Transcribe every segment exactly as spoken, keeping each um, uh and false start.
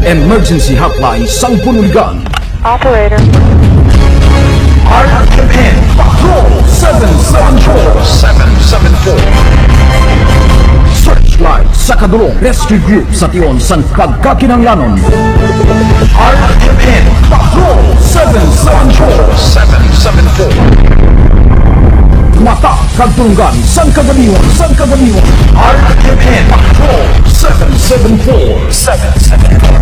Emergency Hotline Sangpunuligan. Operator. R M N Patrol seven seven four. seven seven four. Searchlight sa kadulong rescue group sa Tion San Pagkakinanglanon. R M N Patrol seven seven four. seven seven four. Mata Kagtulungan San Kagamiwan San Kagamiwan. R M N Patrol seven seven four. seven seven four.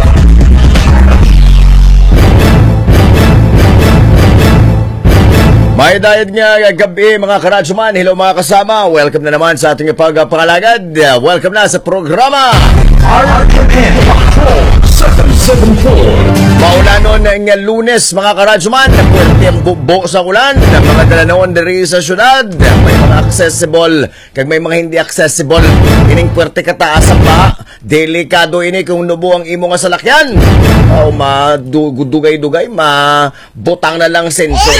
May dayad nga gabi mga karadyoman. Hello mga kasama. Welcome na naman sa ating pagpangalagad. Welcome na sa programa R M N Patrol seven seven four. Maulanon nga Lunes mga karadyoman. Pwede ang bubo sa ulan. Mga dalanawan diri sa syudad. May mga accessible kag may mga hindi accessible. Ining pwerte kataas pa. Delikado ini kung nubo ang imo nga salakyan. O madugay-dugay, mabutang na lang sensor.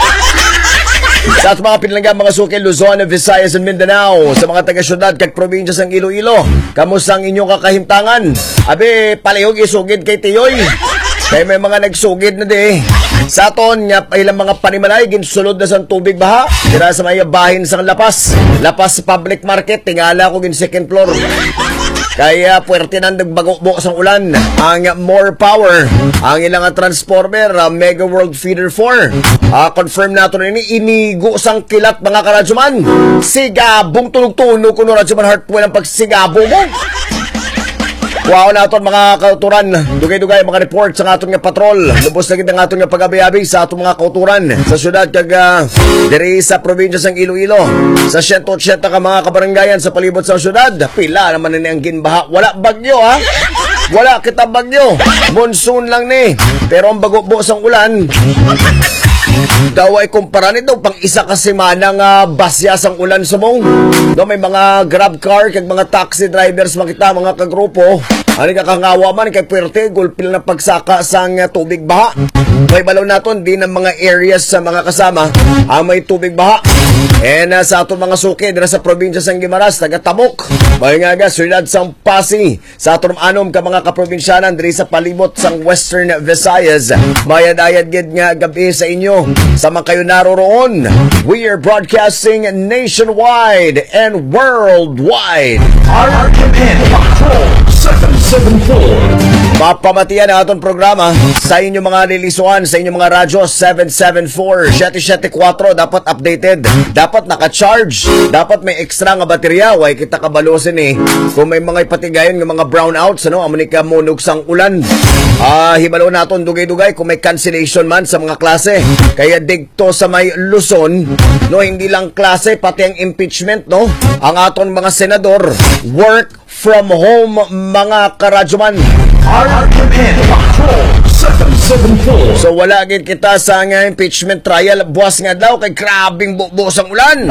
Sa mga pinalangga mga suki Luzon, Visayas and Mindanao, sa mga taga-syudad kag probinsya sang Iloilo, kamusta ang inyong kakahimtangan? Abi, palihog isugid kay Tiyoy. Kaya may mga nagsugid na di. Sa aton, nga ilang mga panimalay, ginsulod na sa tubig baha. Tira sa mga bahin sang Lapas. Lapas Public Market, tingala ko gin second floor. Kaya puwerte nang nagbago-buo sa ulan. Ang more power, ang ilang transformer, uh, Mega World Feeder four. Uh, confirm nato na ini, inigo sang kilat mga karadyoman. Sigabong tulog-tunog kuno radyoman heartful ang pagsigabo mo. Wow na aton mga kauturan. Dugay-dugay mga report sa aton nga patrol. Lubos na gid ang aton nga pag-abi-abi sa aton mga kauturan sa syudad kag uh, diri sa probinsya sang Iloilo. Sa one hundred eighty ka mga kabaranggayan sa palibot sa syudad. Pila naman ni ang ginbaha. Wala bagyo ha. Wala kita bagyo. Monsoon lang ni. Pero ang bago-buo sang ulan daw ay kumpara nito pang isa ka semana nga basya sang ulan sumong. No, may mga grab car kag mga taxi drivers makita mga kagrupo. Ani kakangawa man kay puwerte gulpil na pagsaka sang tubig baha. May balaw naton din ang mga areas sa mga kasama ang may tubig baha. And uh, sa aton mga suki dira sa probinsya sang Guimaras, taga Tamok, may nga ga syudad sang Pasig, sa aton anom ka mga kaprobinsyanan diri sa palibot sang Western Visayas. Mayad-ayad gid nga gabi sa inyo sa mga kayo naroroon. We are broadcasting nationwide and worldwide. R M N Patrol seven seven four. Mapamatian ang aton programa sa inyong mga lilisuan, sa inyong mga radyo seven seven four, seven seven four dapat updated, dapat naka-charge, dapat may extra nga baterya. Way kita kabalusin eh kung may mga ipatigayon ng mga brownouts, ano, amo ni ka munog sang ulan. Ah, hibalo naton dugay-dugay kung may cancellation man sa mga klase. Kaya digto sa may Luzon, no, hindi lang klase pati ang impeachment, no. Ang aton mga senador work from home mga karadyoman. R M N Patrol seven seven four. So wala gid kita sa nga impeachment trial. Buwas nga daw kay grabing bubuos ang ulan.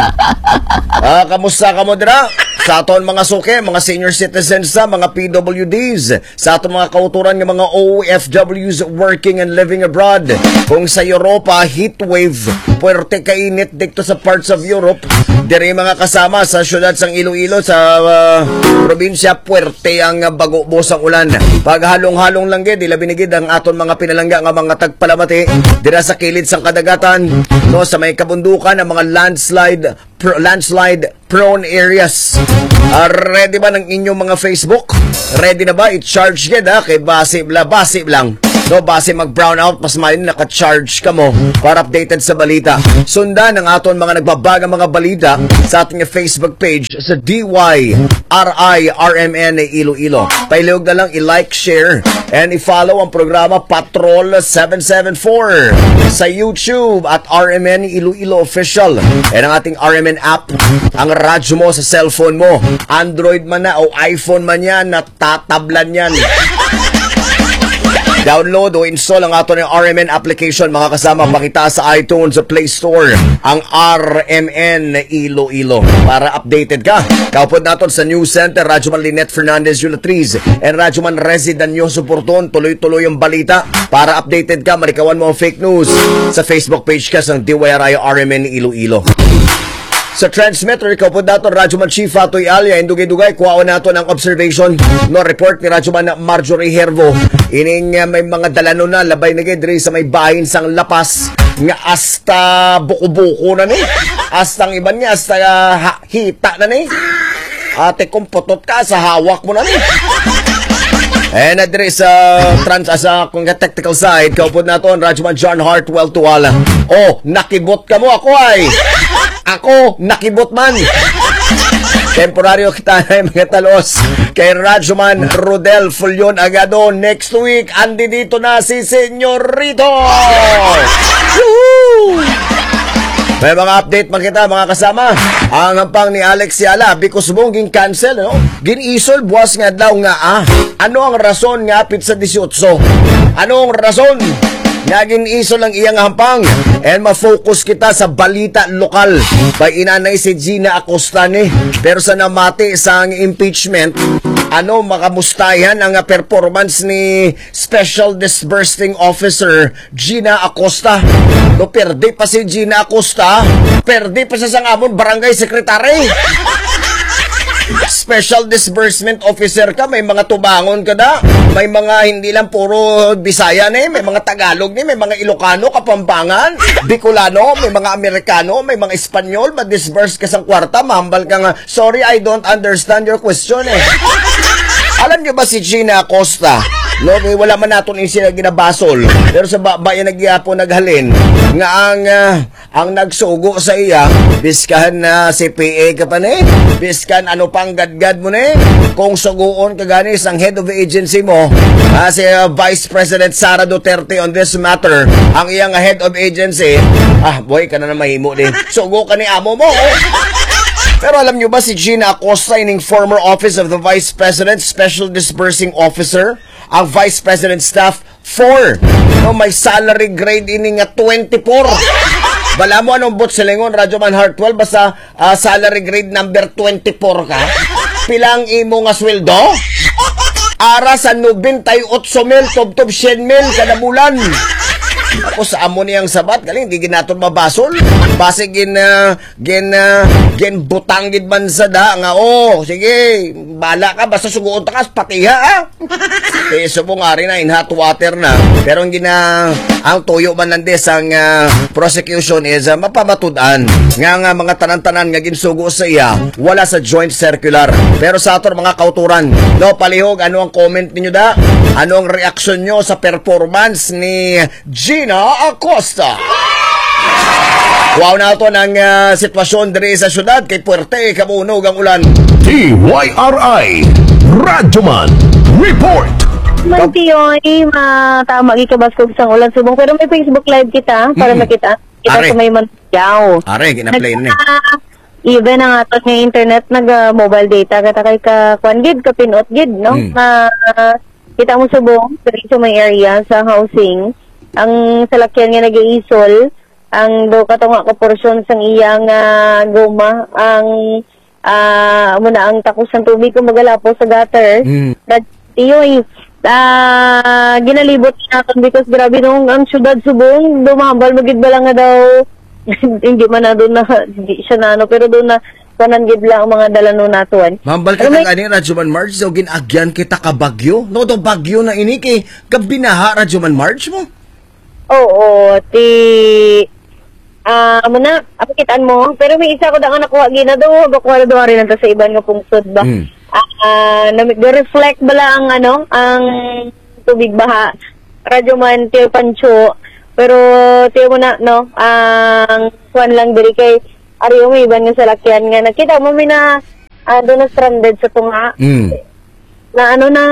Ah, kamusta ka mo dira? Sa aton mga suke, mga senior citizens sa mga P W Ds, sa aton mga kauturan ng mga O F Ws working and living abroad. Kung sa Europa, heat wave, puwerte kainit dito sa parts of Europe. Diri mga kasama sa syudad sang Iloilo, sa uh, probinsya, puwerte ang uh, bago-bos ang ulan. Pag halong-halong lang gid, ila binigid ang aton mga pinalangga nga mga tagpalamati dira sa kilid sang kadagatan, no, sa may kabundukan ang mga landslide pro, landslide prone areas. Uh, ready ba ng inyong mga Facebook? Ready na ba? I-charge gid ha, kay base bla base lang. No, base mag-brownout, mas malin naka-charge ka mo para updated sa balita. Sundan ang aton mga nagbabagang mga balita sa ating Facebook page sa D Y R I R M N Iloilo. Pailog na lang i-like, share, and i-follow ang programa Patrol seven seven four sa YouTube at R M N Iloilo Official. And ang ating R M N app, ang radyo mo sa cellphone mo, Android man na o iPhone man yan, natatablan yan. Download o install ang ato ng R M N application mga kasama. Makita sa iTunes, sa Play Store ang R M N Iloilo para updated ka. Kaupod natin sa News Center, Radyoman Lynette Fernandez Yulatriz and Radyoman Rezi Danyoso Porton. Tuloy-tuloy ang balita para updated ka. Malikawan mo ang fake news sa Facebook page ka sa D Y R I R M N Iloilo. Sa transmitter, ikaw po dato, Radyoman Chief Fatoy Alia, indugay-dugay, kuhaan nato ng observation, no report ni Radyoman Marjorie Hervo. Ining uh, may mga dalano na, labay na gidri sa may bahin sang lapas, nga hasta buko-buko na ni. Hasta ang iban niya, hasta uh, ha, hita na ni. Ate, kung putot ka, sa hawak mo na ni. And adre sa trans sa kung technical side, kaupod na to, Radyoman John Hartwell Tuwala. Oh, nakibot ka mo, ako ay. Ako, nakibot man. Temporaryo kita na mga talos kay Radyoman Rodel Fulion Agado. Next week, andi dito na si Senyorito. Woohoo! May mga update man kita mga kasama. Ang hampang ni Alex Yala because mong gin cancel, no? Ginisol buwas nga daw nga ah. Ano ang rason nga apit sa eighteen? Ano ang rason nga ginisol ang iyang hampang? And ma-focus kita sa balita lokal. By inanay si Gina Acosta ni. Pero sa namati sa impeachment, ano makamustayan ang performance ni Special Disbursing Officer Gina Acosta. No, perde pa si Gina Acosta. Perde pa siya sa amon barangay secretary. Special Disbursement Officer ka, may mga tubangon ka na. May mga hindi lang puro Bisaya na eh. May mga Tagalog ni, may mga Ilocano, Kapampangan, Bicolano, may mga Amerikano, may mga Espanyol. Ma-disburse ka sa kwarta, mahambal ka nga. Sorry, I don't understand your question eh. Alam niyo ba si Gina Acosta? No, wala man naton yung sila ginabasol. Pero sa bayan nagyapo naghalin nga ang uh, ang nagsugo sa iya, biskan na uh, C P A ka pa ni, biskan ano pang gadgad mo ni, kung suguon ka ganis ang head of the agency mo, uh, si uh, Vice President Sara Duterte on this matter, ang iyang uh, head of agency, ah boy ka na na mahimo din, sugo ka ni amo mo. Oh. Pero alam nyo ba si Gina Acosta ining former office of the Vice President Special Disbursing Officer, ang Vice President staff four. No, may salary grade ini nga twenty-four. Bala mo anong bot silingon, Radyoman Hartwell, basta uh, salary grade number twenty-four ka? Pilang imo nga sweldo? Ara sa ninety-eight mil, tob-tob one mil kada bulan. Ako sa amo niyang sabat, galing, di ginaton mabasol. Base gin, uh, gin, uh, gin butanggid man sa da, nga, oh, sige, bala ka, basta suguon ta ka, patiha, ah. Peso po nga rin na, in hot water na. Pero ang gina, ang tuyo man nandes, ang uh, prosecution is uh, mapamatudan. Nga nga, mga tanan-tanan nga ginsugo sa iya, wala sa joint circular. Pero sa ator, mga kauturan, no, palihog, ano ang comment ninyo da? Ano ang reaksyon nyo sa performance ni Gina Acosta? Wow na ito ng uh, sitwasyon diri sa syudad kay Puerte, kabunog ang ulan. T Y R I Radyoman Report. Mantiyoy, matama gikabaskog sang ulan subong, pero may Facebook live kita para Mm. makita kita Are. sa may Mantiyaw. Are, gina-play na Nagka- Even ang ato nga internet nag uh, mobile data kata kay ka kwan gid ka pinot gid no Mm. na uh, kita mo subong diri sa may area sa housing ang salakyan nga nag-iisol ang do kato nga ka portion sang iyang uh, goma ang ah muna ang takos ng tubig kung magalapo sa gutter. Mm. That iyoy ah ginalibot natin because grabe nung ang syudad subong dumambal magid ba lang nga daw hindi man na doon na hindi siya na ano pero doon na kanan gid lang ang mga dalano natuan. Mambal ka Pero may- kang ani, Radyoman Marge, so ginagyan kita ka bagyo. No, to bagyo na ini kay kabinaha, Radyoman Marge mo. Oo, ti ah mo na apakitaan mo pero may isa ko da nga nakuha gina do gakuha do rin nanta sa iban nga pungsod ba. Mm. Ah uh, reflect bala ang ano ang tubig baha. Radyo man tiyo pancho pero tiyo mo na no ang kuan lang diri kay ari yung iban nga salakyan nga nakita mo may na uh, doon na stranded sa tunga Mm. na ano na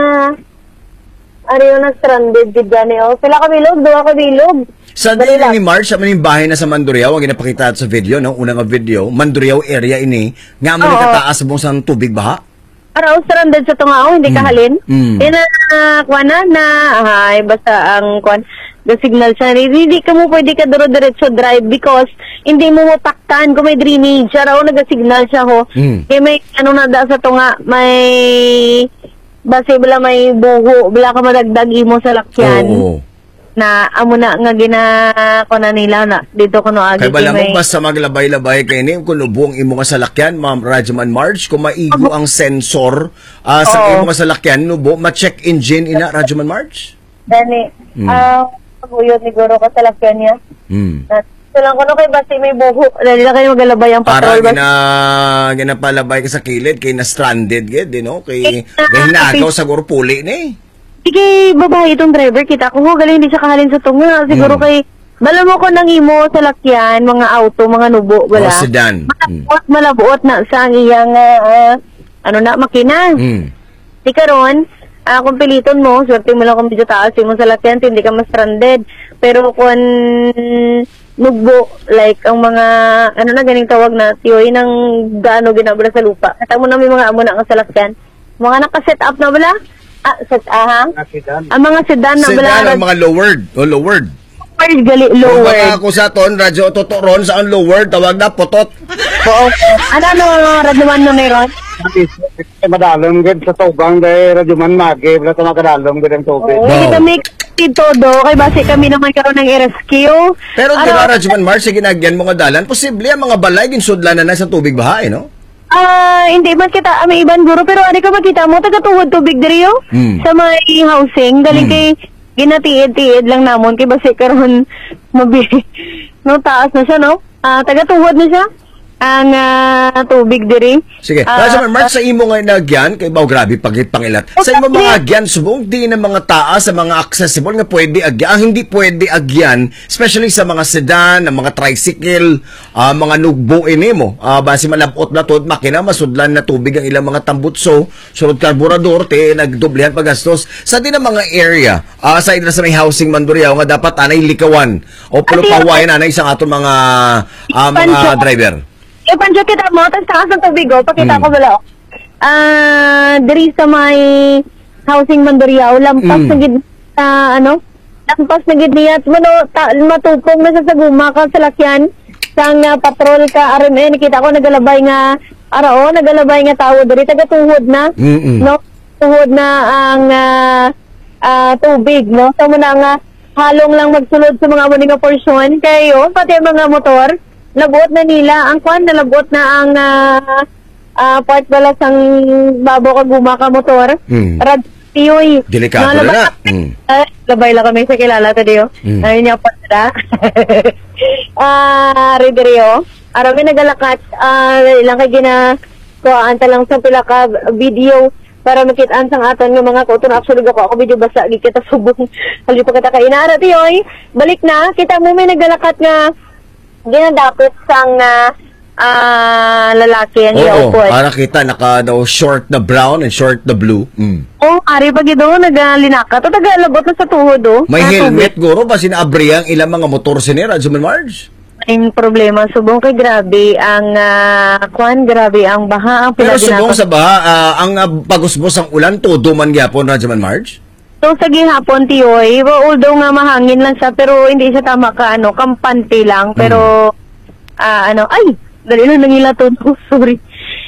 ari yung na stranded gid gani oh sila ka bilog duha ka bilog. Sa Dali din lang. ni Marge, sa maning bahay na sa Mandurriao, ang ginapakita sa video, no? Unang nga video, Mandurriao area ini, nga man Oo. kataas mo sa tubig baha. Araw stranded sa tungao, hindi ka halin. Mm. Kaya na, uh, kuwana na, ay, basta ang, kuwan, the signal siya, hindi ka mo pwede ka duro-diretso drive because hindi mo mataktan kung may drainage. Araw, nag-signal siya ho. Mm. Kaya may, ano na da sa tunga, may, base bala may buho, bala ka madagdag imo sa lakyan. Oo. na amo na nga gina ko na nila na dito ko no agi Kaya bala mo basta maglabay-labay kayo ni kung buong imo nga salakyan, Ma'am Rajaman Marge, kung maigo ang sensor uh, sa Oo. imo nga salakyan, nubo, ma-check engine ina, Rajaman Marge? Dani, Mm. ah, paguyod ni Guro ka sa lakyan niya. Hmm. Na, so lang ko no kay basta may buho. Dali lang kayo magalabay ang Para patrol. gina, ginapalabay ka sa kilid, kay na-stranded, gid, you know? Kay, Eh, ah, kay hinagaw okay. sa gurpuli ni. Sige, babae itong driver. Kita ko, ho, galing hindi siya kahalin sa tunga. Siguro Mm. kay, bala mo ko nang imo sa lakyan, mga auto, mga nubo, O, wala. sedan. Hmm. Malabuot, malabuot na sa ang iyang, ah, ano na, makina. Hmm. Di karon, ah, kung piliton mo, swerte mo lang kung medyo taas mo sa lakyan, hindi ka mas stranded. Pero kung nugbo, like, ang mga, ano na, ganing tawag na, tiyoy ng gaano ginabala sa lupa. Kata mo na may mga amo na ang sa lakyan. Mga nakaset up na bala? Ah, set, aha. Ang mga sedan na bala. Sedan, ang mga lowered. O, lowered. Lowered, gali, Kung lowered. baka ako sa ton, radyo totoron sa ang lowered, tawag na potot. Oo. Ano, ano, radyaman mo na yun? Madalom gid sa tubang dahil radyuman magi wala ta makadalom gid ang tubig. Oo, Wow. hindi kami todo, kay base kami naman karoon ng rescue. Pero Ano, di ba, Rajaman Marge, sa ginagyan mo nga dalan, posible ang mga balay, ginsudlan na na sa tubig bahay, no? Ah, hindi man kita may iban guro pero ano ka makita mo taga tuwod tubig diri yo Hmm. sa may housing dali Hmm. kay ginatiid-tiid lang namon kay basi karon mabi no taas na siya no. Ah, taga tuwod na siya ang ah, tubig diri. Sige, Ah, Rajaman Marge, sa imo nga nagyan, kay bao grabe pagit pangilat. Sa imo mga agyan, subong di na mga taas, sa mga accessible nga pwede agyan. Ang hindi pwede agyan, especially sa mga sedan, ang mga tricycle, ah, mga nugbo ini mo. Ah, base malabot na tod makina, masudlan na tubig ang ilang mga tambutso, sunod karburador, te nagdoblehan pagastos. Sa din ang mga area, ah, sa ila sa may housing Mandurriao nga dapat anay likawan o pulo Ati- pawayan anay isang aton mga ah, mga Pancho. driver. Eh, pancho kita mo, tas taas ng tubig, oh. Pakita Mm. ko bala, oh. Ah, diri sa may housing Mandurriao, lampas Mm. na gid, ah, ano, lampas na gid niya, mano, ta, matupong na sa saguma ka sa lakyan, sang ah, patrol ka, R M N, nakita ko nagalabay nga, arao, nagalabay nga tao, diri, taga-tuhod na, Mm-mm. no, tuhod na ang ah, ah, tubig, no, so mo na nga, halong lang magsulod sa mga muning nga porsyon, kayo, pati ang mga motor, labuot na nila ang kwan na labuot na ang ah, ah, part bala sang babo ka guma ka motor Mm. rad tiyoy Delikado labay na. kami- Mm. Ah, labay lang kami sa kilala ta diyo Mm. ano niya pa sila ah ridrio arami nagalakat ah ilang kay gina kuhaan ta lang sa pila ka video para makitaan sang aton nga mga kuton actually ako ako video basa gi kita subong hali pa kita kay inara tiyoy balik na kita mo may nagalakat nga ginadapit sang ah, ah, lalaki ang Oo, iyaupod. para kita naka daw short na brown and short na blue. Mm. Oh, ari pa gido nagalinaka. To tagalabot na sa tuhod oh. May Ah, helmet guro ba sinabri ang ilang mga motor sinira, Rajaman Marge? tubig. Ang problema subong kay grabe ang ah, kwan grabe ang baha ang Pero pinaginako. subong sa baha, ah, ang uh, pagusbos ang ulan todo man gyapon, Rajaman Marge? So sa gihapon tiyoy, although nga mahangin lang siya pero hindi siya tama ka ano, kampante lang pero ah, ano, ay, dali lang nangila to. Oh, sorry.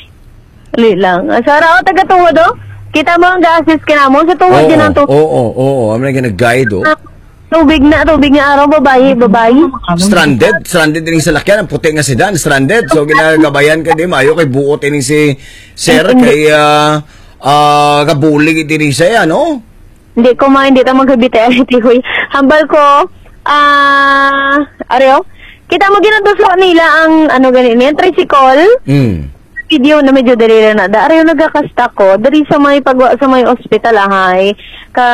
Dali lang. Ah, Sara, o taga tuhod oh. Kita mo ang ga-assist ka na mo sa tuhod Oo, din ang oo, tuhod. oo, oo. Ang mga nag-guide, oh. Ah, Tubig na, tubig na araw, babae, babae. Stranded, stranded din sa lakyan, ang puti nga sedan, stranded. So ginagabayan ka di mayo kay buot ini si Sir kay uh, uh, kabulig din siya, no? Hindi ko ma, hindi ta magkabiti, huy. Hambal ko, ah, areo, kita mo ginaduslo nila ang, ano ganito, yung tricycle, Mm. video na medyo dali na da. Areo nagkakasta ko, dari sa may pagwa sa may ospital ahay, ka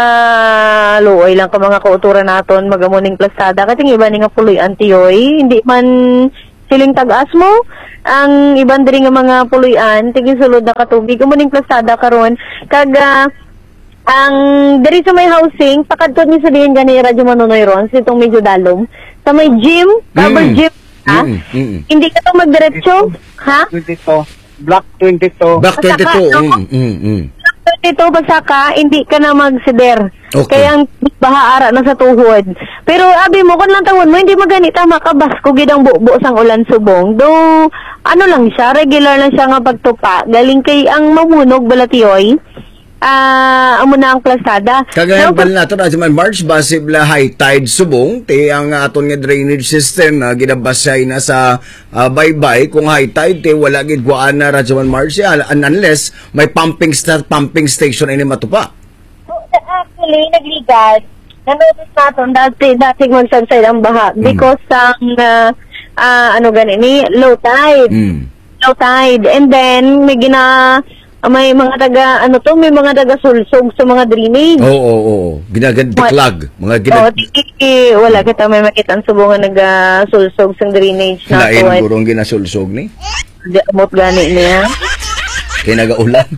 luoy lang ka mga kauturan naton, magamuning plastada, kating iba ni nga puloy antiyoy, hindi man siling tag-as mo, ang ibang diri nga mga puloyan, tigil sulod na katubig, umuning plastada karon kaga, ang diri sa may housing, pakadto ni sa diyan gani radyo Manonoy ron, itong medyo dalom, sa may gym, cover Mm. gym, ha? Mm, mm, mm. Hindi ka to magdiretso, ha? twenty-two. Black twenty-two. Back twenty-two. Pasaka, Mm, mm, mm. Ito basta ka, hindi ka na magsider. Okay. Kaya ang bahaara na sa tuhod. Pero abi mo, kung lang tawon mo, hindi magani tama ka, basko gidang bubo sang ulan subong. Do, ano lang siya, regular lang siya nga pagtupa. Galing kay ang mamunog balatiyoy. ah amo na ang plasada. Kagaya Now, bal nato na man March base bla high tide subong ti ang aton nga drainage system na ginabasay na sa uh, baybay kung high tide ti wala gid guaan na radyo man March ya, unless may pumping sta pumping station ini matupa. So, actually, nagligas. Nanonood natin dati, dati magsansay ang baha because ang, uh, uh, ano ganini, low tide. Mm. Low tide. And then, may gina, uh, may mga taga, ano to, may mga taga sulsog sa mga drainage. Oo, oo, oo. Ginagandiklag. Mga ginag... Oo, tiki, wala kita may makita ang subungan nag-sulsog sa drainage na Lain to. burong ginasulsog ni. Di amot gani niya. Kaya nagaulan.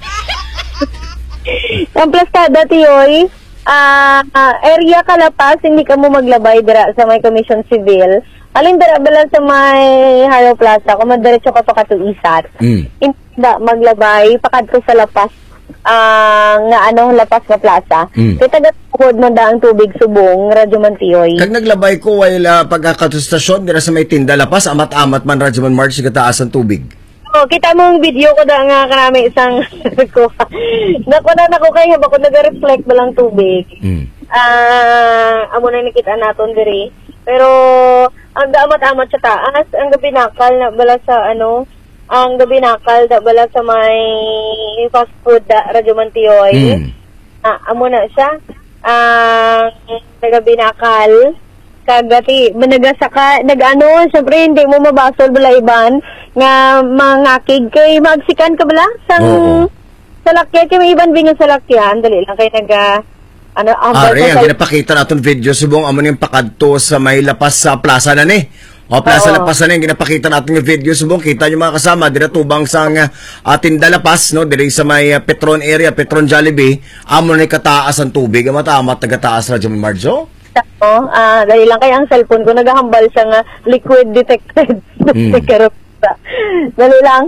Ang plastada tiyoy, ah ah, area Kalapas, hindi ka mo maglabay dira sa may Commission Civil. Alin dira bala sa may Haro Plaza, kung madiretso ka pa katuisat. Mm. Hindi na maglabay, pakadto sa Lapas, ah nga ano, Lapas nga plaza. Mm. Kaya taga-tukod mo da ang tubig subong, Radyo Mantiyoy. Kag naglabay ko while uh, pagkakatustasyon dira sa may tinda lapas, amat-amat man radyo man March kataas ang tubig. Oh, kita mo ang video ko da nga karami isang ko. Nakuha na ko kay haba ko nag-reflect ba lang tubig. Mm. Ah, amo na nakita naton diri. Pero ang daamat-amat sa taas, ang gabi nakal na bala sa ano, ang gabi nakal da bala sa may fast food da Radyo Mantiyoy. Mm. Ah, amo na siya. Ang nagabi nakal kagati managasaka nagano syempre hindi mo mabasol bala iban nga mangakig kay magsikan ka bala sang Oo. salakyan kay may iban bingan salakyan dali lang kay naga ano ambal Ari, ka ang sa- ginapakita natin video subong amo ning pakadto sa may lapas sa plaza na ni. O plaza Oo. lapas na ni ginapakita natin yung video subong kita yung mga kasama dira tubang sang uh, tinda lapas no diri sa may uh, Petron area, Petron Jollibee, amo ni kataas ang tubig, amata-amat tagataas radyo man Marjo. oh, ah dali lang kay ang cellphone ko nagahambal siya nga liquid detected Mm. sticker pa. Dali lang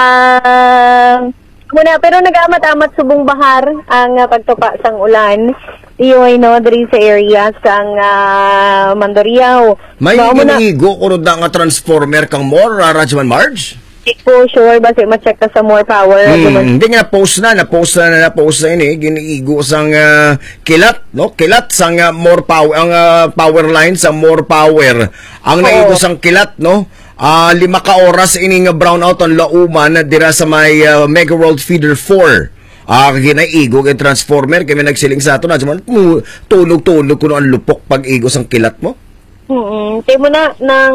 ah muna pero nagamat-amat subong bahar ang uh, pagtupa sang ulan. Iyoy no diri sa area sang uh, Mandoriao. May Mao mo na- giniigo ko na nga transformer kang more uh, radyo man Marge. Di ko sure basi ma-check ka sa more power. Hmm, hindi nga na-post na, na-post na, na-post na ini, giniigo sang ah, kilat, no? Kilat sang ah, more power, ang ah, power line sa more power. Ang naigo sang kilat, no? Ah, lima ka oras ini nga brownout ang lauman dira sa may ah, Mega World Feeder four. Ah, ginaigo kay transformer kami nagsiling sa ato na man tulog-tulog kuno ang lupok pag igo sang kilat mo. Mm. Tay mo na ng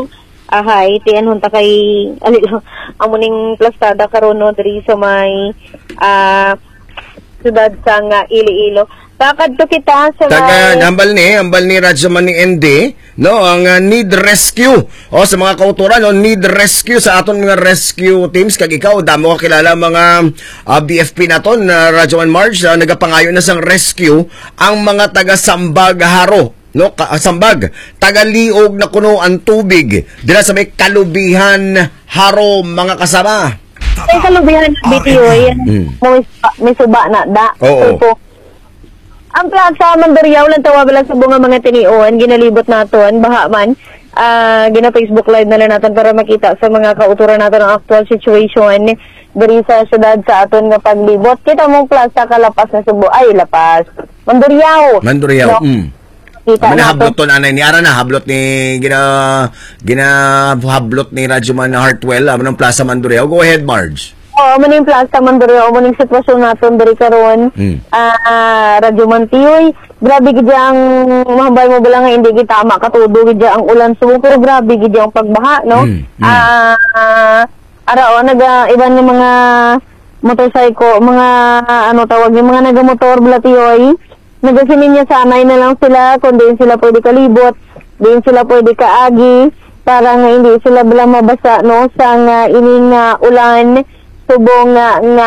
ahay, tiyan hunta kay ali lang amo ning plastada karon no diri sa may ah sudad sang uh, Iloilo. Takad to kita sa Taga may ambal ni, ambal ni Radyo man ni N D, no, ang uh, need rescue. O sa mga kauturan, no, need rescue sa aton mga rescue teams kag ikaw damo ka kilala mga uh, B F P naton na uh, Radyo man March uh, nagapangayo na sang rescue ang mga taga Sambag Haro. No, ka, Sambag, tagaliog na kuno ang tubig dira sa may Kalubihan Haro mga kasama. ay kalubihan ng B T O yan. Mm. May, may suba na da. Oo. So, ang plaza Mandoriao lang tawa bala sa bunga mga tiniuan ginalibot naton baha man. Ah, gina Facebook live na lang natin para makita sa mga kauturan natin ang actual situation diri sa syudad sa aton nga paglibot. Kita mong plaza Kalapas na Subo ay Lapas. Mandoriao. Mandoriao. No? Mm. Kita Kami natin. nahablot to nanay ni Ara na hablot ni gina gina hablot ni Radyoman Hartwell amo ng Plaza Mandureo. Go ahead, Marge. Oo, maning plaza Mandoriao, maning sitwasyon natin diri karon. Mm. Ah, Radyo Mantiyoy, grabe gid ang mahambal mo bala nga hindi gid tama katudo gid ang ulan sumo pero grabe gid ang pagbaha, no? Mm, mm. Ah, ah, ara o naga iban ng mga motorcycle, mga ano tawag yung mga nagamotor bala tiyoy. Nagasinin niya sanay na lang sila kung din sila pwede kalibot, din sila pwede kaagi para nga hindi sila bala mabasa no sa nga ining uh, ulan subong nga, nga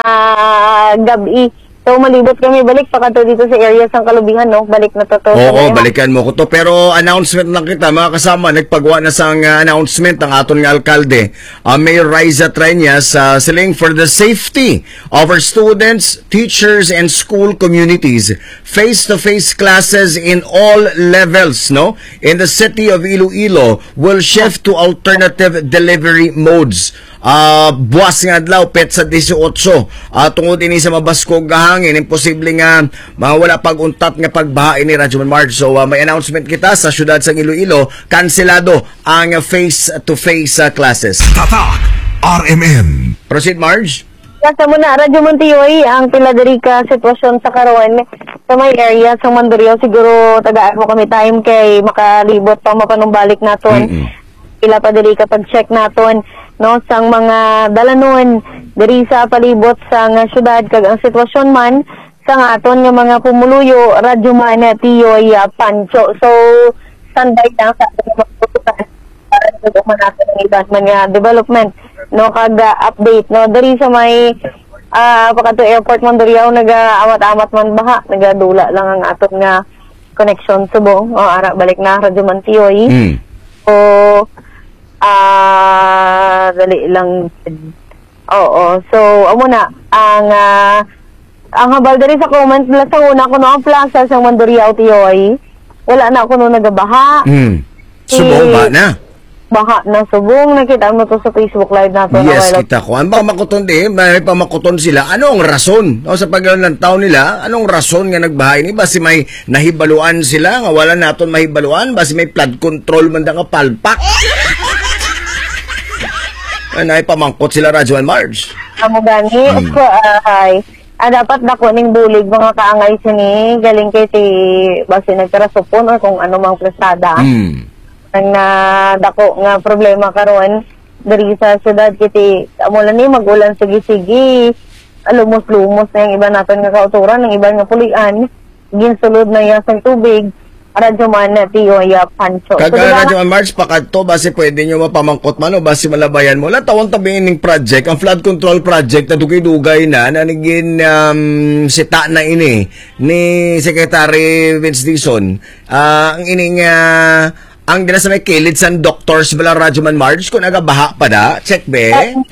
gabi. So malibot kami balik pa kadto dito sa area sang Kalubihan no, balik na to. to Oo, sa- balikan mo ko to. Pero announcement lang kita, mga kasama, nagpagawa na sang uh, announcement ang aton nga alkalde, uh, Mayor Riza Treñas, uh, siling for the safety of our students, teachers, and school communities. Face-to-face classes in all levels, no? In the city of Iloilo will shift to alternative delivery modes. Uh, buwas nga adlaw, pet sa eighteen, uh, tungod ini sa mabaskog gahangin buhangin, imposible nga mawala pag-untat nga pagbaha ini Radyo Man Marge. So uh, may announcement kita sa syudad sa Iloilo, kanselado ang face-to-face uh, classes. Tatak R M N. Proceed, Marge. Kasa mo na, Radyo Montiyoy, ang piladari ka sitwasyon sa karon sa may area sa Mandurrio, siguro tagaan mo kami time kay makalibot pa mapanumbalik naton. Mm-mm. Ila pa diri ka pag-check naton no sang mga dalanon diri sa palibot sa nga syudad kag ang sitwasyon man sa nga aton nga mga pumuluyo Radyo Man Tiyoy uh, Pancho. So standby lang sa ating mga putukan para sa man natin ang iban man nga development no kag uh, update no diri sa may ah uh, pagkato airport Mandurriao naga-amat-amat man baha, nagadula lang ang aton nga connection subong o ara balik na Radyo Man Tiyoy. Mm. So ah dali lang. Oo, so amo na ang uh, ang habal diri sa comment nila sa una ko no ang plaza sa Mandurriao Tiyoy. Wala na ako no nagabaha. Mm. Subong ba na? Baha na subong, nakita mo to sa Facebook live nato. Yes, na kita ko. Ang baka makuton di, may pamakuton sila. Ano ang rason? O, sa paglalang ng taon nila, anong rason nga nagbahay ni? Basi may nahibaluan sila, nga wala naton mahibaluan, basi may flood control man da nga palpak. Ano ay pamangkot sila, Radyo Man Marge. Amo gani, hmm. ko ay ah, dapat dako ning bulig mga kaangay sini, galing kay si basi nagkarasupon or kung ano mang presada. Hmm. Ang na dako nga problema karon diri sa syudad kiti amo lang ni magulan sige-sige lumos-lumos na yung iba naton nga kauturan ng iba nga pulian ginsulod na yasang tubig Radyo Man Tiyoy Pancho. Kaga so, Radyo Man Marge pakadto basi pwede nyo mapamangkot man o basi malabayan mo. La tawon tabi ning project, ang flood control project na dugay-dugay na nanigin um, sita na ini ni Secretary Vince Dizon. Uh, ang ining uh, ang dila sa may kilid sa doctors bala Radyo Man Marge kung nagabaha pa da. Check be.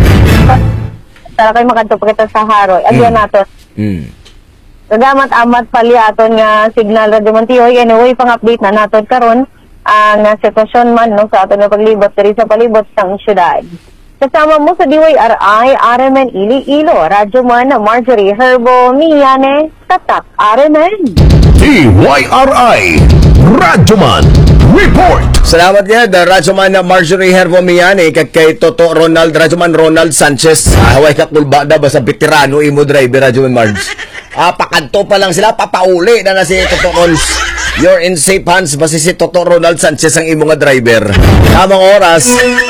Tara kayo makadto pa kita sa Haroy. Agyan mm. natin. Mm. Nagamat-amat pali aton nga signal Radyo Man Tiyoy. Anyway, pang-update na natin karon ang uh, sitwasyon man no, sa aton nga paglibot diri sa palibot sang syudad. Kasama mo sa D Y R I, R M N Iloilo, Radyo Man Marjorie Herbo Miyane, Tatak R M N. D Y R I, Radyo Man Report. Salamat nga, the Radyo Man Marjorie Herbo Miyane, kag kay Toto Ronald, Radyo Man Ronald Sanchez. Ah, haway ka kulbada ba sa veterano imo driver Radyo Man Marge. Ah, pakanto pa lang sila, papauli na na si Toto Rons. You're in safe hands, basi si Toto Ronald Sanchez ang imo nga driver. Tamang oras,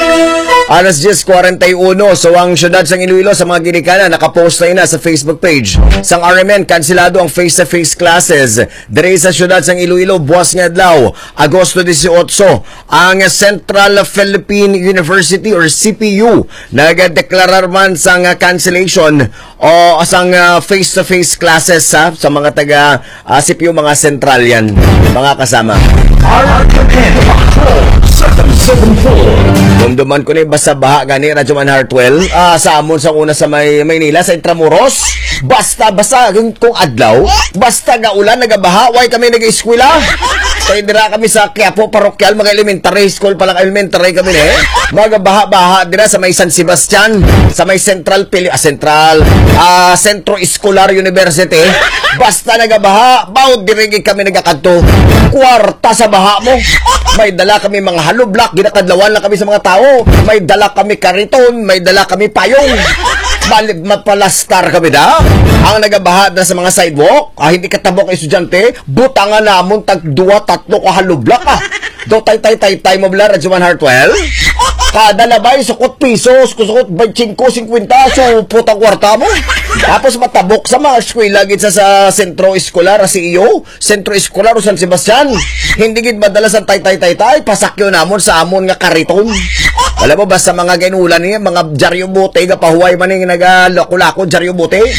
alas diyes kuwarenta-uno. So ang syudad sang Iloilo sa mga ginikanan, nakapost na ina sa Facebook page. Sang R M N, kansilado ang face-to-face classes. Dire sa syudad sang Iloilo, buwas nga adlaw, Agosto eighteen, ang Central Philippine University or C P U nagadeklarar man sang cancellation o sang uh, face-to-face classes ha, sa mga taga uh, C P U, mga central yan, mga kasama. R M N Patrol seven seven four. Dumduman ko ni basta baha gani Radyo Man Hartwell. Ah, sa amon sa una sa may Maynila sa Intramuros. Basta basta kung adlaw, basta ga ulan nagabaha, way kami nag-eskwela. Kaya dira kami sa Quiapo Parokyal, mga elementary school pa lang, elementary kami eh. Mga baha-baha dira sa may San Sebastian, sa may Central Pili, ah, Central, ah, Centro Escolar University. Basta nagabaha, bawd dirigi kami nagakadto. Kwarta sa baha mo. May dala kami mga haloblak, ginakadlawan lang kami sa mga tao. May dala kami kariton, may dala kami payong. Balib mapalastar kami da. Ang nagabaha na sa mga sidewalk, ah, hindi katabok ang estudyante, butangan namon tag duwa tatlo ka haloblak ah. Do tay tay tay tay mo bala Radyo Man Hartwell. Kada labay sukot pisos, kusukot twenty-five, fifty, so putang kwarta mo. Tapos matabok sa mga eskwela gid sa, sa Sentro Escolar sa C E O, Sentro Escolar o San Sebastian. Hindi gid madala sa tay tay tay tay, pasakyo namon sa amon nga kariton. Alam mo basta mga ginulan niya, mga jaryo bote ga pahuway man ning nagalako-lako jaryo bote.